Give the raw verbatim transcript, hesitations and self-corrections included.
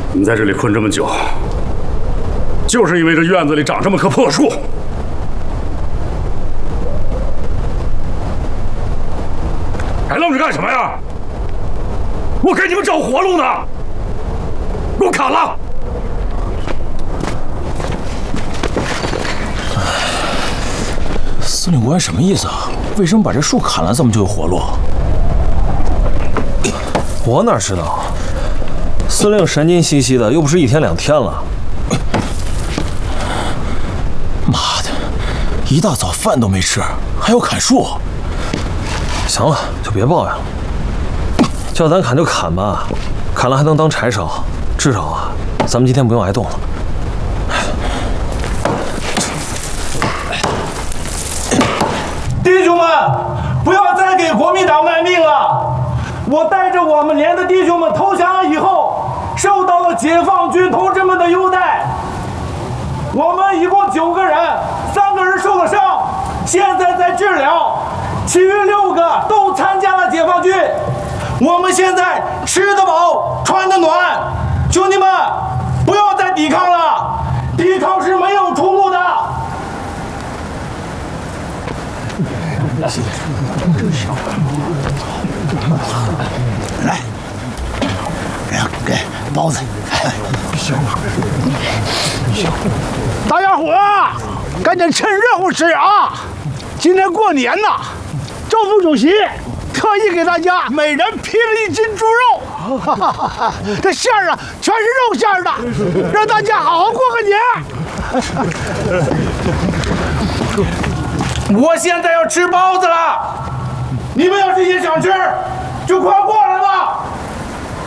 你们在这里困这么久，就是因为这院子里长这么棵破树。还愣着干什么呀？我给你们找活路呢！给我砍了！ 司令官什么意思啊？为什么把这树砍了，咱们就有活路？ 我哪知道？司令神经兮兮的，又不是一天两天了。 妈的，一大早饭都没吃，还要砍树？ 行了，就别抱怨了。叫咱砍就砍吧，砍了还能当柴烧，至少啊，咱们今天不用挨冻了。 弟兄们，不要再给国民党卖命了！我带着我们连的弟兄们投降了以后，受到了解放军同志们的优待。我们一共九个人，三个人受了伤，现在在治疗，其余六个都参加了解放军。我们现在吃得饱，穿得暖，兄弟们，不要再抵抗了，抵抗是没有出路的。 来，给给包子。大家伙啊，赶紧趁热乎吃啊！今天过年呐，赵副主席特意给大家每人批了一斤猪肉，哈哈哈哈，这馅儿啊全是肉馅儿的，让大家好好过个年。 我现在要吃包子了，你们要是也想吃，就快